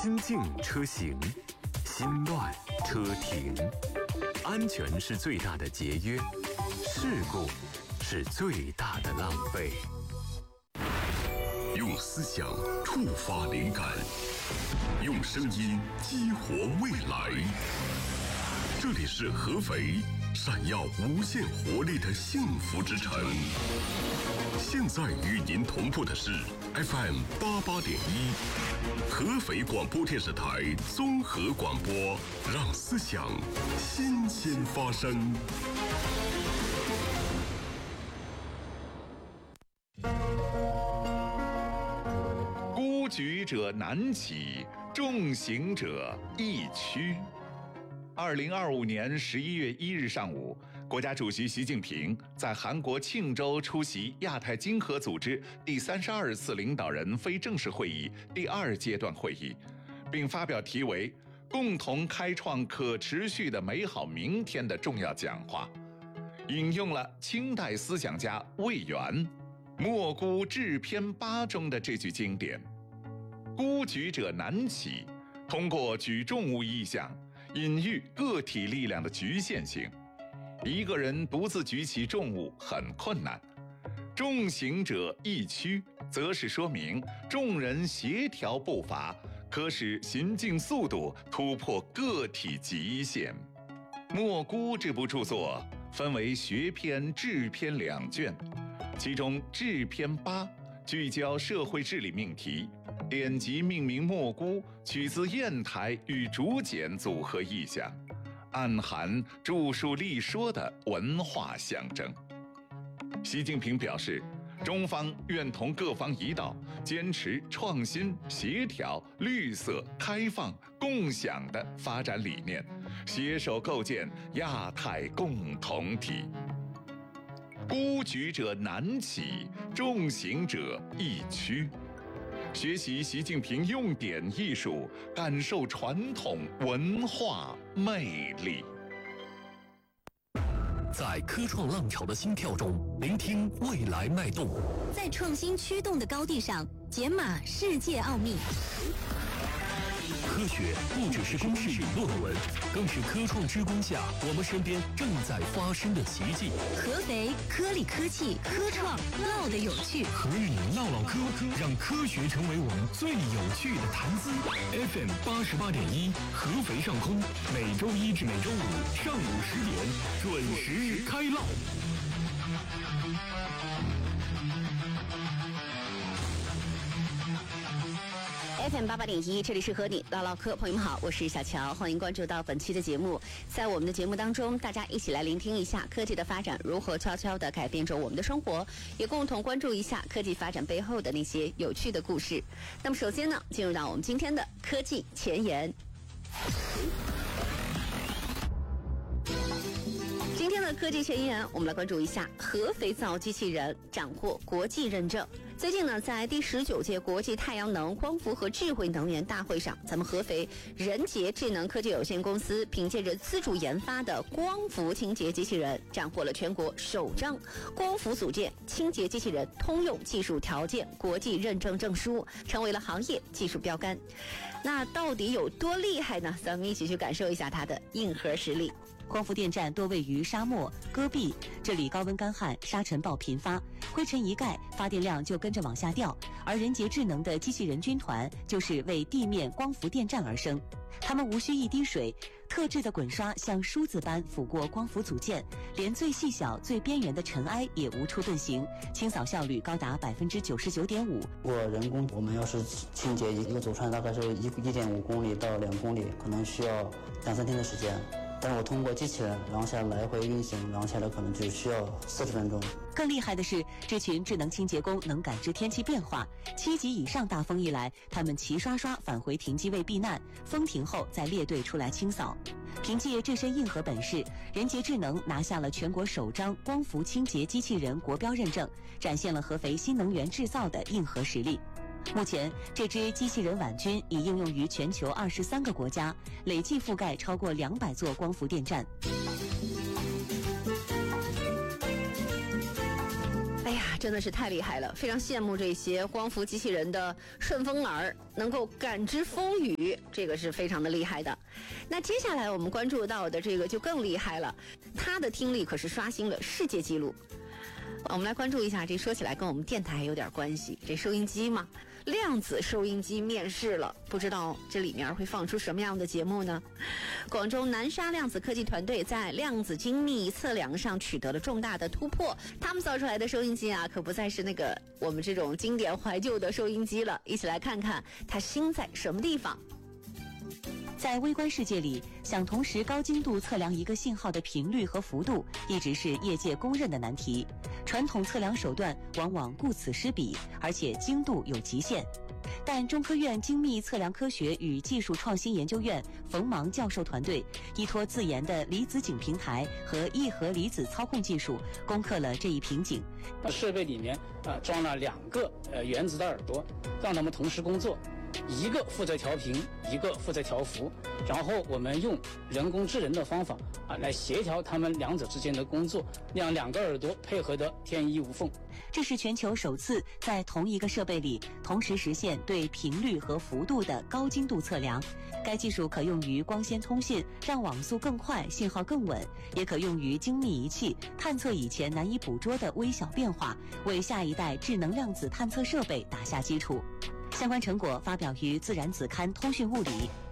心静车行，心乱车停。安全是最大的节约，事故是最大的浪费。 用思想触发灵感，用声音激活未来。这里是合肥，闪耀无限活力的幸福之城。现在与您同步的是 FM 88.1，合肥广播电视台综合广播，让思想新鲜发生。 孤举者难起，重行者易趋。2025年11月1日上午，国家主席习近平在韩国庆州出席亚太经合组织第32次领导人非正式会议第2阶段会议，并发表题为“共同开创可持续的美好明天”的重要讲话，引用了清代思想家魏源莫孤志篇8中的这句经典：“孤举者难起”，通过举重物意象隐喻个体力量的局限性，一个人独自举起重物很困难。重行者易趋，则是说明众人协调步伐，可使行进速度突破个体极限。莫孤这部著作分为学篇、志篇2卷，其中志篇8聚焦社会治理命题，典籍命名莫孤，取自砚台与竹简组合意象，暗含著述立说的文化象征。习近平表示，中方愿同各方一道，坚持创新、协调、绿色、开放、共享的发展理念，携手构建亚太共同体。孤举者难起，重行者易趋。学习习近平用典艺术，感受传统文化魅力。 在科创浪潮的心跳中，聆听未来脉动； 在创新驱动的高地上，解码世界奥秘。 科学不只是公式与论文，更是科创之光下我们身边正在发生的奇迹。 合肥科力科技科创唠的有趣， 和你唠唠科，让科学成为我们最有趣的谈资。FM 88.1，合肥上空，每周1至每周5上午10点准时开唠。 FM 88.1，这里是和你唠唠嗑，朋友们好，我是小乔，欢迎关注到本期的节目。在我们的节目当中，大家一起来聆听一下科技的发展如何悄悄地改变着我们的生活，也共同关注一下科技发展背后的那些有趣的故事。那么首先呢，进入到我们今天的科技前沿。今天的科技前沿，我们来关注一下合肥造机器人斩获国际认证。最近呢，在第19届国际太阳能、光伏和智慧能源大会上，咱们合肥仁杰智能科技有限公司凭借着自主研发的光伏清洁机器人，斩获了全国首张光伏组件清洁机器人通用技术条件国际认证证书，成为了行业技术标杆。那到底有多厉害呢？咱们一起去感受一下它的硬核实力。光伏电站多位于沙漠、戈壁，这里高温干旱，沙尘暴频发，灰尘一盖，发电量就跟着往下掉。而仁杰智能的机器人军团就是为地面光伏电站而生，他们无需一滴水，特制的滚刷像梳子般抚过光伏组件，连最细小、最边缘的尘埃也无处遁形，清扫效率高达99.5%。 如果人工，我们要是清洁一个组串，大概是1.5公里到2公里，可能需要2-3天的时间。但是我通过机器人，然后下来回运行，然后下来可能只需要40分钟。 更厉害的是，这群智能清洁工能感知天气变化，7级以上大风一来，他们齐刷刷返回停机位避难，风停后再列队出来清扫。凭借这身硬核本事，仁杰智能拿下了全国首张光伏清洁机器人国标认证，展现了合肥新能源制造的硬核实力。目前，这支机器人婉君已应用于全球23个国家，累计覆盖超过200座光伏电站。哎呀， 呀，真的是太厉害了，非常羡慕这些光伏机器人的顺风耳，能够感知风雨，这个是非常的厉害的。那接下来我们关注到的这个就更厉害了，它的听力可是刷新了世界纪录。我们来关注一下，这说起来跟我们电台有点关系，这收音机嘛，量子收音机面世了，不知道这里面会放出什么样的节目呢？广州南沙量子科技团队在量子精密测量上取得了重大的突破，他们造出来的收音机啊，可不再是那个我们这种经典怀旧的收音机了，一起来看看它新在什么地方。 在微观世界里，想同时高精度测量一个信号的频率和幅度，一直是业界公认的难题。传统测量手段往往顾此失彼，而且精度有极限。但中科院精密测量科学与技术创新研究院冯芒教授团队依托自研的离子井平台和异核离子操控技术，攻克了这一瓶颈。 设备里面装了2个原子的耳朵，让它们同时工作。一个负责调频，一个负责调幅，然后我们用人工智能的方法来协调它们两者之间的工作，让2个耳朵配合得天衣无缝。 这是全球首次在同一个设备里同时实现对频率和幅度的高精度测量。该技术可用于光纤通信，让网速更快，信号更稳；也可用于精密仪器，探测以前难以捕捉的微小变化，为下一代智能量子探测设备打下基础。相关成果发表于《自然》子刊《通讯物理》。